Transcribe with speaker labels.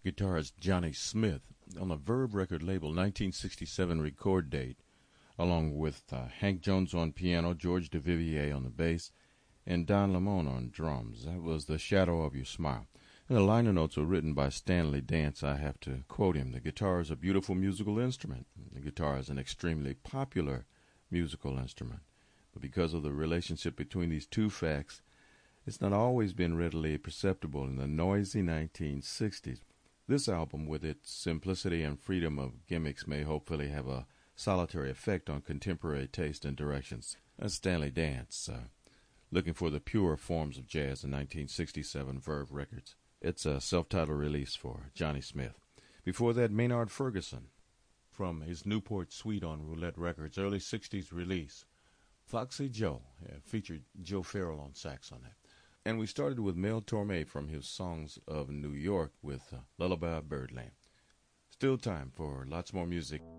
Speaker 1: guitarist Johnny Smith on the Verve record label, 1967 record date, along with Hank Jones on piano, George Duvivier on the bass, and Don Lemon on drums. That was The Shadow of Your Smile. And the liner notes were written by Stanley Dance. I have to quote him. The guitar is a beautiful musical instrument. The guitar is an extremely popular musical instrument. But because of the relationship between these two facts, it's not always been readily perceptible in the noisy 1960s. This album, with its simplicity and freedom of gimmicks, may hopefully have a solitary effect on contemporary taste and directions. That's Stanley Dance, looking for the pure forms of jazz in 1967 Verve Records. It's a self-titled release for Johnny Smith. Before that, Maynard Ferguson, from his Newport Suite on Roulette Records, early 60s release. Foxy Joe, featured Joe Farrell on sax on that. And we started with Mel Torme from his Songs of New York with Lullaby of Birdland. Still time for lots more music.